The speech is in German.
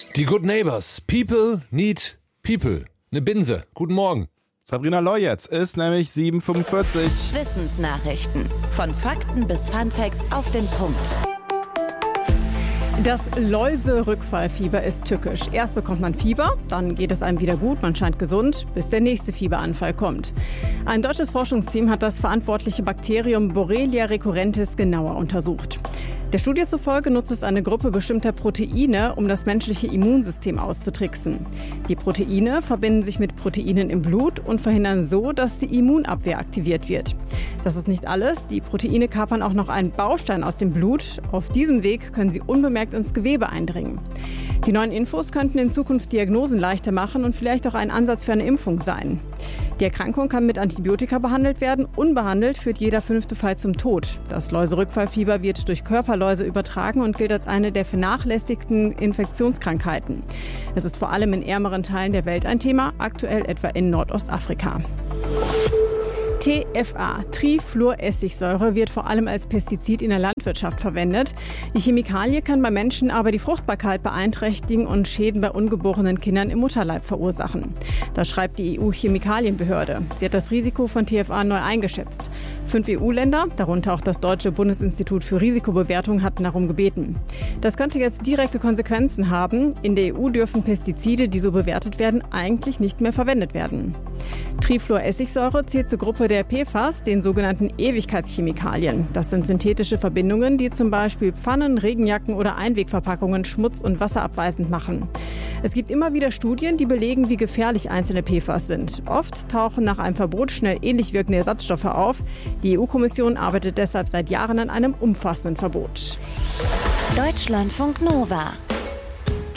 Die Good Neighbors. People need people. Eine Binse. Guten Morgen. Sabrina Loy jetzt ist nämlich 7:45. Wissensnachrichten. Von Fakten bis Funfacts auf den Punkt. Das Läuse-Rückfallfieber ist tückisch. Erst bekommt man Fieber, dann geht es einem wieder gut, man scheint gesund, bis der nächste Fieberanfall kommt. Ein deutsches Forschungsteam hat das verantwortliche Bakterium Borrelia recurrentis genauer untersucht. Der Studie zufolge nutzt es eine Gruppe bestimmter Proteine, um das menschliche Immunsystem auszutricksen. Die Proteine verbinden sich mit Proteinen im Blut und verhindern so, dass die Immunabwehr aktiviert wird. Das ist nicht alles. Die Proteine kapern auch noch einen Baustein aus dem Blut. Auf diesem Weg können sie unbemerkt ins Gewebe eindringen. Die neuen Infos könnten in Zukunft Diagnosen leichter machen und vielleicht auch ein Ansatz für eine Impfung sein. Die Erkrankung kann mit Antibiotika behandelt werden. Unbehandelt führt jeder 5. Fall zum Tod. Das Läuse-Rückfallfieber wird durch Körperläuse übertragen und gilt als eine der vernachlässigten Infektionskrankheiten. Es ist vor allem in ärmeren Teilen der Welt ein Thema, aktuell etwa in Nordostafrika. TFA, Trifluoressigsäure, wird vor allem als Pestizid in der Landwirtschaft verwendet. Die Chemikalie kann bei Menschen aber die Fruchtbarkeit beeinträchtigen und Schäden bei ungeborenen Kindern im Mutterleib verursachen. Das schreibt die EU-Chemikalienbehörde. Sie hat das Risiko von TFA neu eingeschätzt. 5 EU-Länder, darunter auch das Deutsche Bundesinstitut für Risikobewertung, hatten darum gebeten. Das könnte jetzt direkte Konsequenzen haben. In der EU dürfen Pestizide, die so bewertet werden, eigentlich nicht mehr verwendet werden. Trifluoressigsäure zählt zur Gruppe der PFAS, den sogenannten Ewigkeitschemikalien. Das sind synthetische Verbindungen, die zum Beispiel Pfannen, Regenjacken oder Einwegverpackungen schmutz- und wasserabweisend machen. Es gibt immer wieder Studien, die belegen, wie gefährlich einzelne PFAS sind. Oft tauchen nach einem Verbot schnell ähnlich wirkende Ersatzstoffe auf. Die EU-Kommission arbeitet deshalb seit Jahren an einem umfassenden Verbot. Deutschlandfunk Nova.